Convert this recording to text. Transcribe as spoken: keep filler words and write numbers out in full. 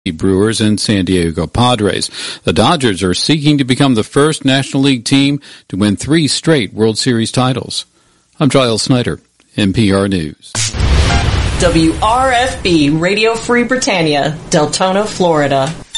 Brewers and San Diego Padres. The Dodgers are seeking to become the first National League team to win three straight World Series titles. I'm Giles Snyder, N P R News. W R F B Radio Free Britannia, Deltona, Florida.